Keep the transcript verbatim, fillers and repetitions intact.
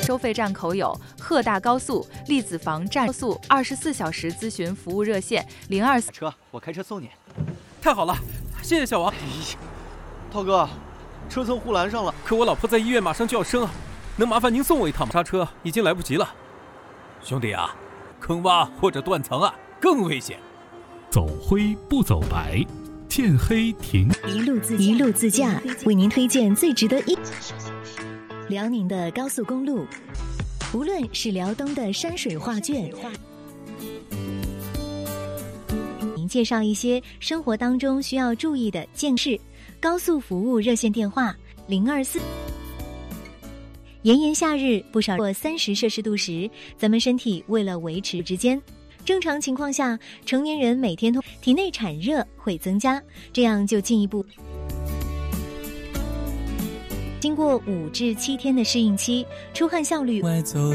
收费站口有鹤大高速、栗子房站高速二十四小时咨询服务热线零二四。 车，我开车送你。 太好了，谢谢小王。 涛哥，车蹭护栏上了， 可我老婆在医院马上就要生啊，能麻烦您送我一趟吗？刹车已经来不及了。兄弟啊，坑洼或者断层啊更危险。 走灰不走白，天黑停。 一路自一路自驾，为您推荐最值得一。辽宁的高速公路，无论是辽东的山水画卷，您介绍一些生活当中需要注意的建事。高速服务热线电话零二四。炎炎夏日，不少过三十摄氏度时，咱们身体为了维持之间，正常情况下，成年人每天体内产热会增加，这样就进一步。经过五至七天的适应期，出汗效率。